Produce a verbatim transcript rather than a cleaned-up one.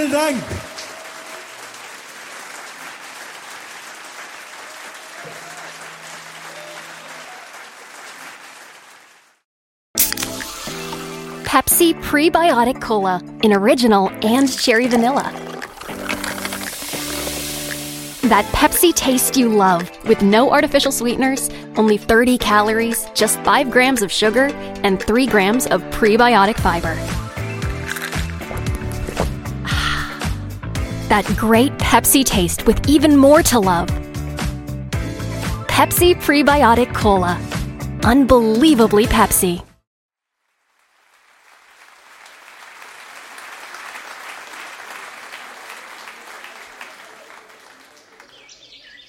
Vielen Dank. Pepsi Prebiotic Cola in original and cherry vanilla. That Pepsi taste you love, with no artificial sweeteners, only thirty calories, just five grams of sugar, and three grams of prebiotic fiber. That great Pepsi taste with even more to love. Pepsi Prebiotic Cola. Unbelievably Pepsi.